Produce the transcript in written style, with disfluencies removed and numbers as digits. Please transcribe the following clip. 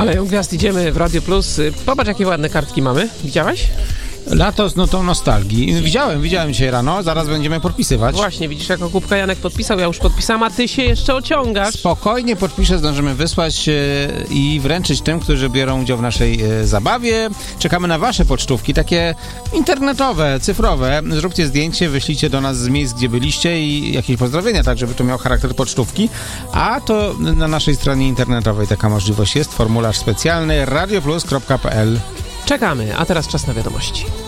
Aleją Gwiazd, idziemy w Radio Plus. Popatrz, jakie ładne kartki mamy. Widziałeś? Lato z nutą nostalgii. Widziałem dzisiaj rano, zaraz będziemy podpisywać. Właśnie, widzisz, jako kubka Janek podpisał, ja już podpisałam, a ty się jeszcze ociągasz. Spokojnie podpiszę, zdążymy wysłać i wręczyć tym, którzy biorą udział w naszej zabawie. Czekamy na wasze pocztówki, takie internetowe, cyfrowe. Zróbcie zdjęcie, wyślijcie do nas z miejsc, gdzie byliście i jakieś pozdrowienia, tak żeby to miało charakter pocztówki. A to na naszej stronie internetowej taka możliwość jest. Formularz specjalny radioplus.pl. Czekamy, a teraz czas na wiadomości.